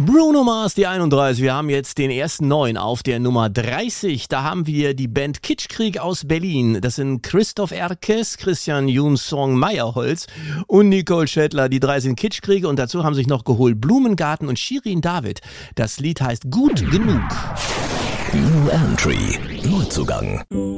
Bruno Mars, die 31. Wir haben jetzt den ersten neuen auf der Nummer 30. Da haben wir die Band Kitschkrieg aus Berlin. Das sind Christoph Erkes, Christian Jungsong Meyerholz und Nicole Schädler. Die drei sind Kitschkrieg und dazu haben sich noch geholt Blumengarten und Shirin David. Das Lied heißt Gut genug. New Entry. Neuzugang.